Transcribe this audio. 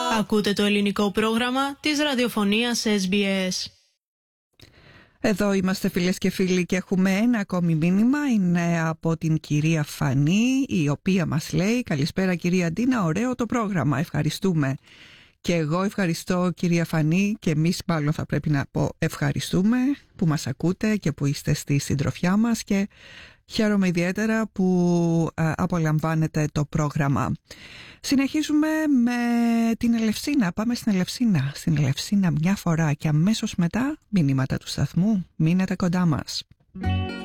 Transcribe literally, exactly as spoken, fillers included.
Ακούτε το ελληνικό πρόγραμμα της ραδιοφωνίας ες μπι ες. Εδώ είμαστε φίλες και φίλοι και έχουμε ένα ακόμη μήνυμα. Είναι από την κυρία Φανή, η οποία μας λέει: καλησπέρα κυρία Ντίνα, ωραίο το πρόγραμμα, ευχαριστούμε. Και εγώ ευχαριστώ κυρία Φανή, και εμείς μάλλον θα πρέπει να πω ευχαριστούμε που μας ακούτε και που είστε στη συντροφιά μας, και χαίρομαι ιδιαίτερα που α, απολαμβάνετε το πρόγραμμα. Συνεχίζουμε με την Ελευσίνα. Πάμε στην Ελευσίνα. Στην Ελευσίνα μια φορά και αμέσως μετά μηνύματα του σταθμού. Μείνετε κοντά μας.